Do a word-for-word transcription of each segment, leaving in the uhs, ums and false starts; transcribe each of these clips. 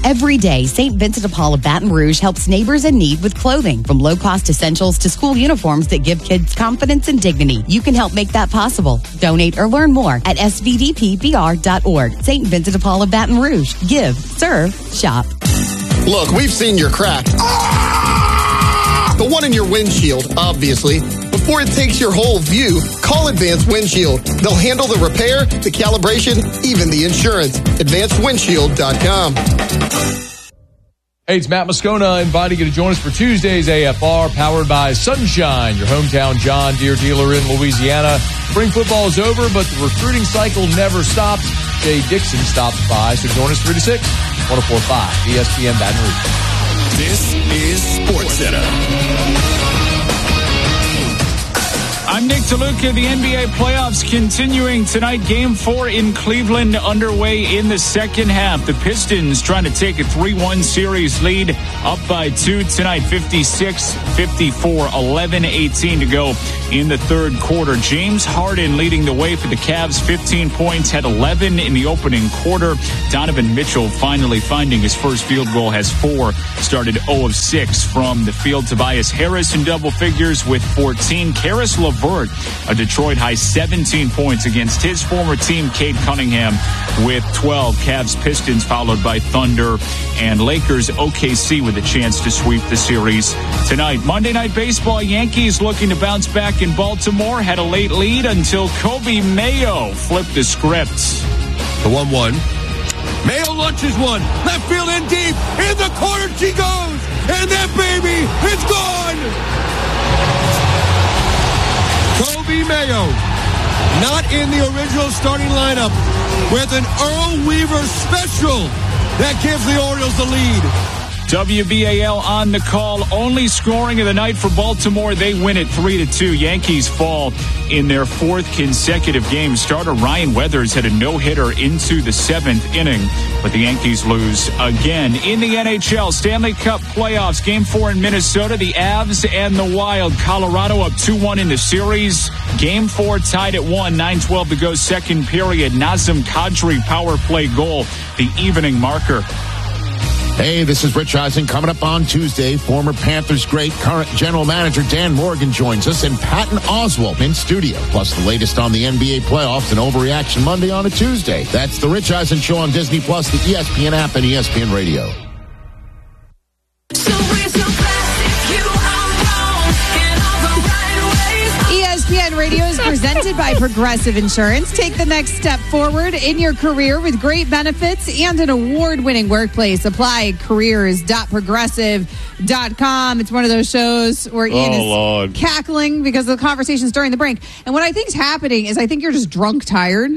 Every day, Saint Vincent de Paul of Baton Rouge helps neighbors in need with clothing, from low-cost essentials to school uniforms that give kids confidence and dignity. You can help make that possible. Donate or learn more at s v d p b r dot org. Saint Vincent de Paul of Baton Rouge. Give, serve, shop. Look, we've seen your crack. Ah! The one in your windshield, obviously. Before it takes your whole view, call Advanced Windshield. They'll handle the repair, the calibration, even the insurance. advanced windshield dot com. Hey, it's Matt Moscona inviting you to join us for Tuesday's A F R, powered by Sunshine, your hometown John Deere dealer in Louisiana. Spring football is over, but the recruiting cycle never stops. Jay Dixon stops by, so join us three to six, one oh four point five, E S P N Baton Rouge. This is SportsCenter. I'm Nick DeLuca. The N B A playoffs continuing tonight. Game four in Cleveland underway in the second half. The Pistons trying to take a three one series lead, up by two tonight, fifty-six fifty-four, eleven eighteen to go in the third quarter. James Harden leading the way for the Cavs, fifteen points, had eleven in the opening quarter. Donovan Mitchell finally finding his first field goal, has four, started zero of six from the field. Tobias Harris in double figures with fourteen. Karis LeVert, a Detroit high seventeen points against his former team, Cade Cunningham, with twelve. Cavs Pistons followed by Thunder and Lakers. O K C with a chance to sweep the series tonight. Monday Night Baseball, Yankees looking to bounce back in Baltimore. Had a late lead until Kobe Mayo flipped the script. The one one. Mayo launches one. Left field in deep. In the corner she goes. And that baby is gone. Kobe Mayo, not in the original starting lineup, with an Earl Weaver special that gives the Orioles the lead. W B A L on the call. Only scoring of the night for Baltimore. They win it three to two. Yankees fall in their fourth consecutive game. Starter Ryan Weathers had a no-hitter into the seventh inning, but the Yankees lose again. In the N H L, Stanley Cup playoffs, game four in Minnesota, the Avs and the Wild. Colorado up two one in the series. Game four tied at one, nine twelve to go, second period. Nazem Kadri power play goal, the evening marker. Hey, this is Rich Eisen. Coming up on Tuesday, former Panthers great, current general manager Dan Morgan joins us, and Patton Oswalt in studio. Plus the latest on the N B A playoffs and Overreaction Monday on a Tuesday. That's the Rich Eisen Show on Disney Plus, the E S P N app, and E S P N Radio. E S P N Radio is presented by Progressive Insurance. Take the next step forward in your career with great benefits and an award-winning workplace. Apply careers dot progressive dot com. It's one of those shows where Ian oh, is Lord. cackling because of the conversations during the break. And what I think is happening is I think you're just drunk tired.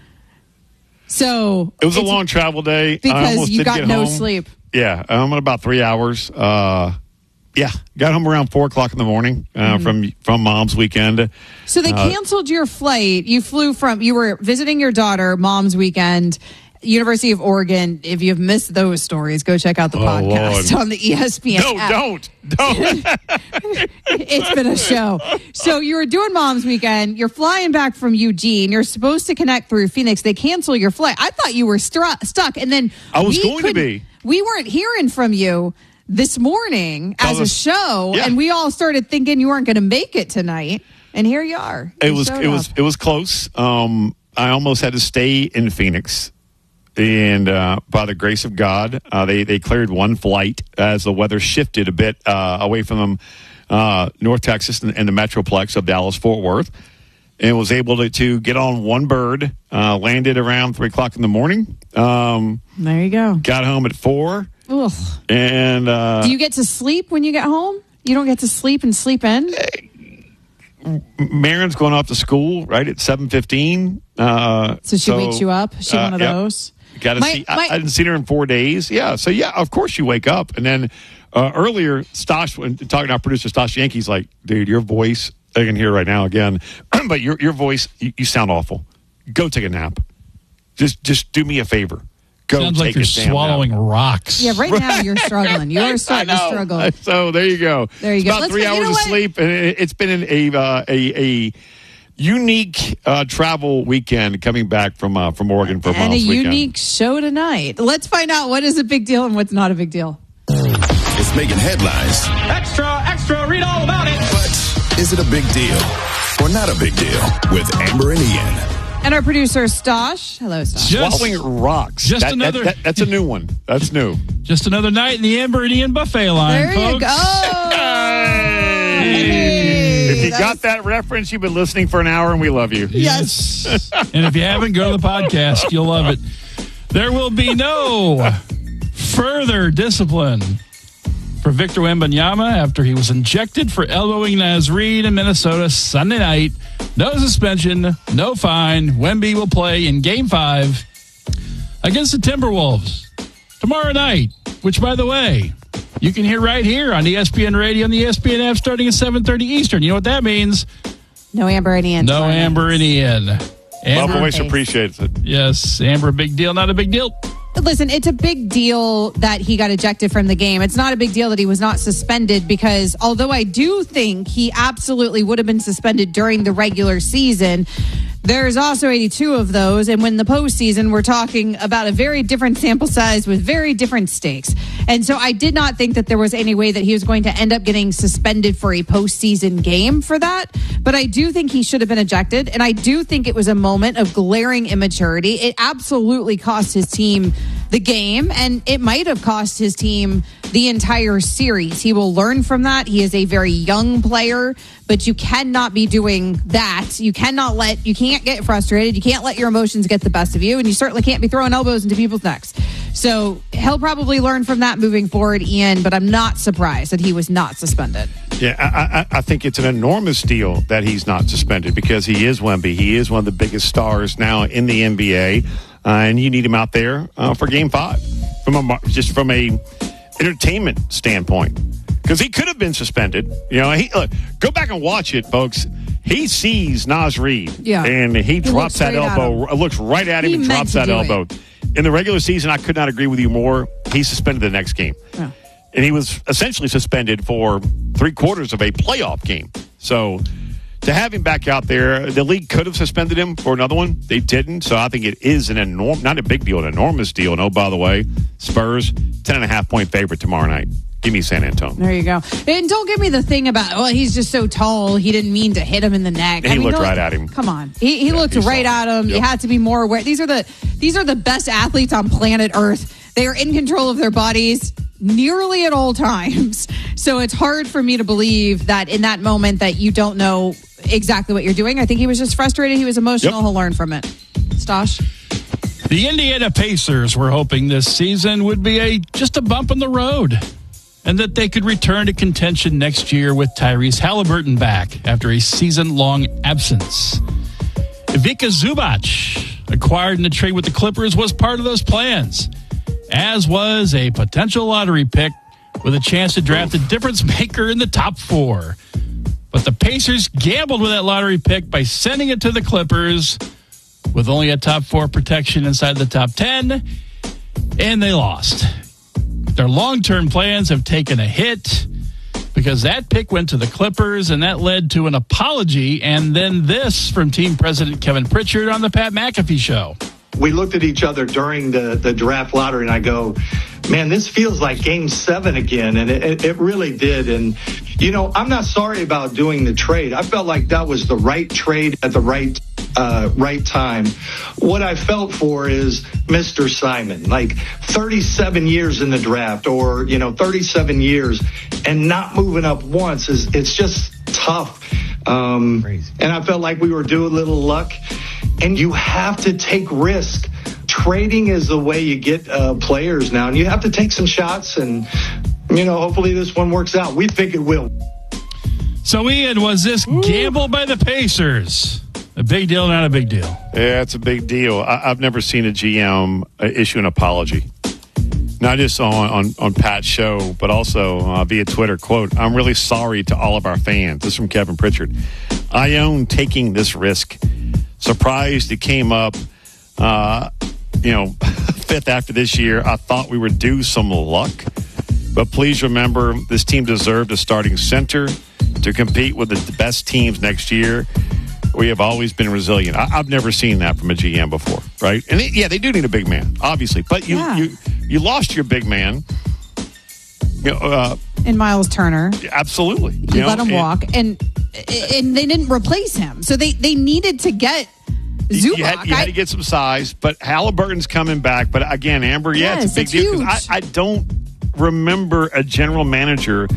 So it was a long travel day. Because you got no home. sleep. Yeah, I'm at about three hours. Uh Yeah, got home around four o'clock in the morning uh, mm-hmm. from from Mom's weekend. So they uh, canceled your flight. You flew from, you were visiting your daughter, Mom's weekend, University of Oregon. If you've missed those stories, go check out the oh, podcast Lord. on the E S P N No, app. don't. Don't. It's been a show. So you were doing Mom's weekend. You're flying back from Eugene. You're supposed to connect through Phoenix. They cancel your flight. I thought you were stru- stuck. And then I was we going to be. We weren't hearing from you this morning as was, a show, yeah. and we all started thinking you weren't going to make it tonight, and here you are. You it was it up. was it was close. Um, I almost had to stay in Phoenix, and uh, by the grace of God, uh, they they cleared one flight as the weather shifted a bit uh, away from them, uh, North Texas and, and the Metroplex of Dallas Fort Worth, and was able to, to get on one bird. Uh, landed around three o'clock in the morning. Um, there you go. Got home at four. Ugh. And uh, do you get to sleep when you get home? You don't get to sleep and sleep in? Marin's going off to school right at seven fifteen. Uh, so she so, wakes you up? Is she uh, one of yeah. those? Got to see. I, I hadn't seen her in four days. Yeah. So yeah, of course you wake up. And then uh, earlier, Stosh, when talking to our producer Stosh Yankee's like, dude, your voice. I can hear right now again, but your your voice, you, you sound awful. Go take a nap. Just just do me a favor. Go Sounds take like you're a swallowing nap. rocks. Yeah, right now you're struggling. You're starting to struggle. So there you go. There you it's go. About Let's three go. hours You know of what? sleep, and it, it's been an, a, uh, a a unique uh, travel weekend coming back from uh, from Oregon for a and a weekend. unique show tonight. Let's find out what is a big deal and what's not a big deal. It's making headlines. Extra, extra, read all about it. But is it a big deal or not a big deal with Amber and Ian? And our producer, Stosh. Hello, Stosh. Just- Swallowing rocks. just That- that- another- that- that's a new one. That's new. Just another night in the Amber and Ian buffet line, There folks. you go. Hey, If you that got was- that reference, you've been listening for an hour, and we love you. Yes. And if you haven't, go to the podcast. You'll love it. There will be no further discipline for Victor Wembanyama after he was injected for elbowing Naz Reid in Minnesota Sunday night. No suspension, no fine. Wemby will play in Game five against the Timberwolves tomorrow night, which, by the way, you can hear right here on E S P N Radio and the E S P N app starting at seven thirty Eastern. You know what that means? No Amber and Ian. No Amber and Ian. My Amber, voice appreciates it. yes, Amber, big deal, not a big deal. Listen, it's a big deal that he got ejected from the game. It's not a big deal that he was not suspended because although I do think he absolutely would have been suspended during the regular season, there's also eighty-two of those. And when the postseason, we're talking about a very different sample size with very different stakes. And so I did not think that there was any way that he was going to end up getting suspended for a postseason game for that. But I do think he should have been ejected. And I do think it was a moment of glaring immaturity. It absolutely cost his team the game, and it might have cost his team the entire series. He will learn from that. He is a very young player, but you cannot be doing that. You cannot let, you can't get frustrated. You can't let your emotions get the best of you, and you certainly can't be throwing elbows into people's necks. So he'll probably learn from that moving forward, Ian, but I'm not surprised that he was not suspended. Yeah, I, I, I think it's an enormous deal that he's not suspended because he is Wemby. He is one of the biggest stars now in the N B A, uh, and you need him out there uh, for Game Five from a mar- just from a entertainment standpoint because he could have been suspended. You know, he look, go back and watch it, folks. He sees Naz Reid, Yeah. and he, He drops looks that straight at elbow, looks right at him He and meant drops to that do elbow. it. In the regular season, I could not agree with you more. He's suspended the next game. Yeah. And he was essentially suspended for three quarters of a playoff game. So to have him back out there, the league could have suspended him for another one. They didn't. So I think it is an enormous, not a big deal, an enormous deal. And oh, by the way, Spurs, ten and a half point favorite tomorrow night. Give me San Antonio. There you go. And don't give me the thing about, well, he's just so tall. He didn't mean to hit him in the neck. And he looked no, right at him. Come on. He, he Yeah, looked he right saw at him. it. You Yep. had to be more aware. These are the these are the best athletes on planet Earth. They are in control of their bodies nearly at all times. So it's hard for me to believe that in that moment that you don't know exactly what you're doing. I think he was just frustrated. He was emotional. Yep. He'll learn from it. Stosh? The Indiana Pacers were hoping this season would be a just a bump in the road and that they could return to contention next year with Tyrese Halliburton back after a season-long absence. Ivica Zubac, acquired in a trade with the Clippers, was part of those plans, as was a potential lottery pick with a chance to draft a difference maker in the top four. But the Pacers gambled with that lottery pick by sending it to the Clippers with only a top four protection inside the top ten, and they lost. Their long-term plans have taken a hit because that pick went to the Clippers, and that led to an apology, and then this from team president Kevin Pritchard on the Pat McAfee Show. We looked at each other during the, the draft lottery, and I go, man, this feels like game seven again. And it, it really did. And, you know, I'm not sorry about doing the trade. I felt like that was the right trade at the right uh, right time. What I felt for is Mister Simon, like thirty-seven years in the draft or, you know, thirty-seven years and not moving up once is it's just tough. Um, and I felt like we were due a little luck. And you have to take risk. Trading is the way you get uh, players now, and you have to take some shots. And you know, hopefully this one works out. We think it will. So, Ian, was this Ooh. gamble by the Pacers a big deal, not a big deal? Yeah, it's a big deal. I, I've never seen a G M issue an apology, not just on on, on Pat's show, but also uh, via Twitter. Quote: "I'm really sorry to all of our fans." This is from Kevin Pritchard. "I own taking this risk. Surprised it came up, uh, you know, fifth after this year. I thought we were due some luck. But please remember, this team deserved a starting center to compete with the best teams next year. We have always been resilient. I, I've never seen that from a G M before, right? And they, yeah, they do need a big man, obviously. But you Yeah. you, you lost your big man. You know, uh, And Miles Turner. absolutely. You, You know, let him and- walk, and and they didn't replace him. So they, they needed to get Zubac. You had, you I- had to get some size, but Halliburton's coming back. But again, Amber, yeah, Yes, it's a big it's deal. 'cause huge. I, I don't remember a general manager